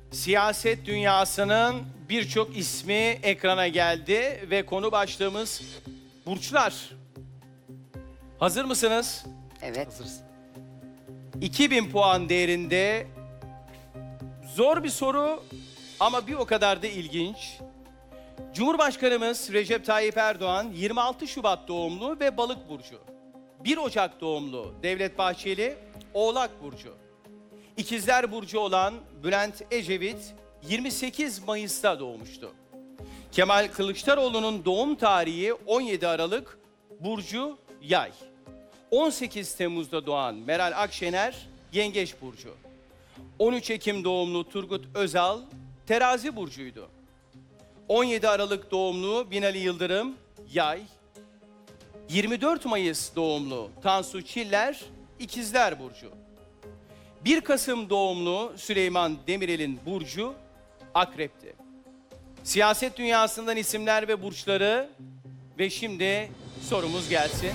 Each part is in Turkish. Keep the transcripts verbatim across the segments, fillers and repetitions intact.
Siyaset dünyasının birçok ismi ekrana geldi ve konu başlığımız burçlar. Hazır mısınız? Evet. Hazırız. iki bin puan değerinde zor bir soru ama bir o kadar da ilginç. Cumhurbaşkanımız Recep Tayyip Erdoğan yirmi altı Şubat doğumlu ve Balık burcu. bir Ocak doğumlu Devlet Bahçeli Oğlak burcu. İkizler burcu olan Bülent Ecevit yirmi sekiz Mayıs'ta doğmuştu. Kemal Kılıçdaroğlu'nun doğum tarihi on yedi Aralık, burcu Yay. on sekiz Temmuz'da doğan Meral Akşener Yengeç burcu. on üç Ekim doğumlu Turgut Özal Terazi burcuydu. on yedi Aralık doğumlu Binali Yıldırım Yay. yirmi dört Mayıs doğumlu Tansu Çiller İkizler burcu. bir Kasım doğumlu Süleyman Demirel'in burcu Akrep'ti. Siyaset dünyasından isimler ve burçları ve şimdi sorumuz gelsin.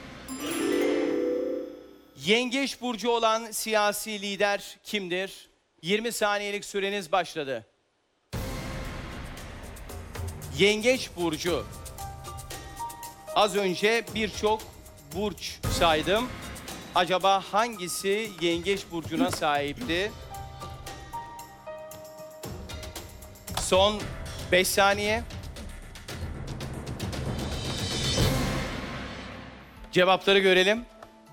Yengeç burcu olan siyasi lider kimdir? yirmi saniyelik süreniz başladı. Yengeç burcu. Az önce birçok burç saydım. Acaba hangisi Yengeç burcuna sahipti? Son beş saniye. Cevapları görelim.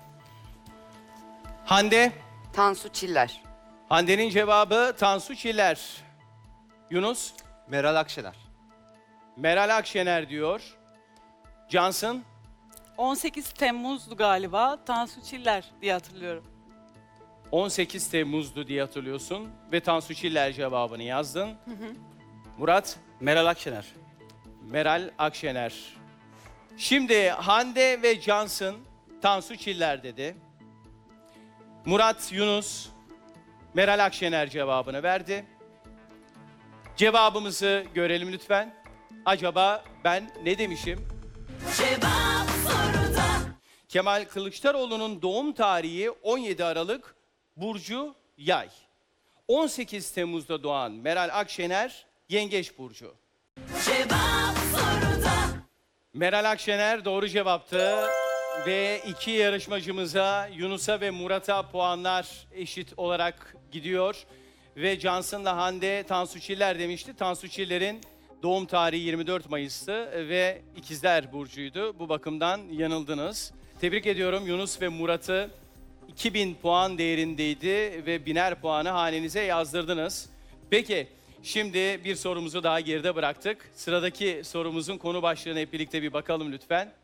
Hande. Tansu Çiller. Hande'nin cevabı Tansu Çiller. Yunus. Meral Akşener. Meral Akşener diyor. Cansın. on sekiz Temmuz'du galiba. Tansu Çiller diye hatırlıyorum. on sekiz Temmuz'du diye hatırlıyorsun ve Tansu Çiller cevabını yazdın. Hı hı. Murat. Meral Akşener. Meral Akşener. Şimdi Hande ve Cansın Tansu Çiller dedi. Murat, Yunus, Meral Akşener cevabını verdi. Cevabımızı görelim lütfen. Acaba ben ne demişim? Cevap soruda. Kemal Kılıçdaroğlu'nun doğum tarihi on yedi Aralık, burcu Yay. on sekiz Temmuz'da doğan Meral Akşener Yengeç burcu. Cevap soruda. Meral Akşener doğru cevaptı ve iki yarışmacımıza Yunus'a ve Murat'a puanlar eşit olarak gidiyor. Ve Cansın'la Hande Tansu Çiller demişti. Tansu Çiller'in doğum tarihi yirmi dört Mayıs'tı ve İkizler burcuydu. Bu bakımdan yanıldınız. Tebrik ediyorum Yunus ve Murat'ı. iki bin puan değerindeydi ve biner puanı hanenize yazdırdınız. Peki şimdi bir sorumuzu daha geride bıraktık. Sıradaki sorumuzun konu başlığına hep birlikte bir bakalım lütfen.